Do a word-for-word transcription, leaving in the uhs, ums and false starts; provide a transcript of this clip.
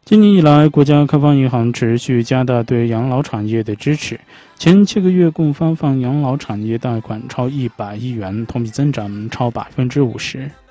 今年以来，国家开发银行持续加大对养老产业的支持，前七个月共发放养老产业贷款超一百亿元，同比增长超百分之五十。